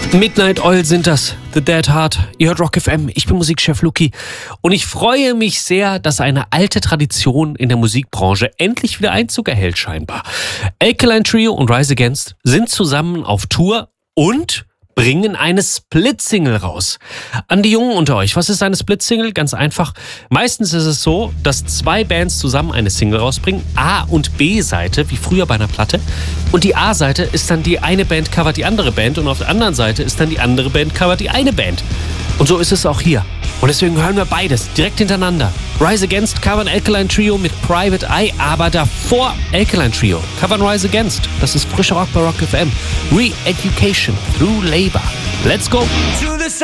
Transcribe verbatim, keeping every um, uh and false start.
Midnight Oil sind das, The Dead Heart. Ihr hört Rock F M, ich bin Musikchef Luki und ich freue mich sehr, dass eine alte Tradition in der Musikbranche endlich wieder Einzug erhält scheinbar. Alkaline Trio und Rise Against sind zusammen auf Tour und bringen eine Split-Single raus. An die Jungen unter euch, was ist eine Split-Single? Ganz einfach. Meistens ist es so, dass zwei Bands zusammen eine Single rausbringen, A- und B-Seite, wie früher bei einer Platte. Und die A-Seite ist dann die eine Band covert die andere Band und auf der anderen Seite ist dann die andere Band covert die eine Band. Und so ist es auch hier. Und deswegen hören wir beides direkt hintereinander. Rise Against covern Alkaline Trio mit Private Eye, aber davor Alkaline Trio covern Rise Against. Das ist frischer Rock bei Rock F M. Re-Education through Labor. Let's go!